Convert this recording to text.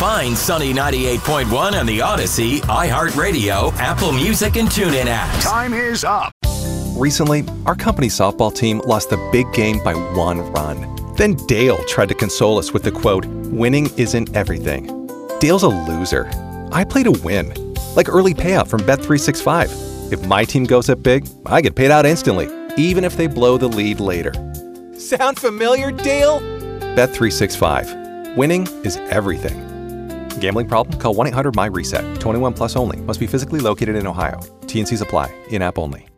Find Sunny 98.1 on the Odyssey, iHeartRadio, Apple Music, and TuneIn apps. Time is up. Recently, our company softball team lost the big game by 1 run. Then Dale tried to console us with the quote, "Winning isn't everything." Dale's a loser. I play to win. Like early payout from Bet365. If my team goes up big, I get paid out instantly, even if they blow the lead later. Sound familiar, Dale? Bet365. Winning is everything. Gambling problem? Call 1-800-MY-RESET. 21 plus only. Must be physically located in Ohio. T&Cs apply. In-app only.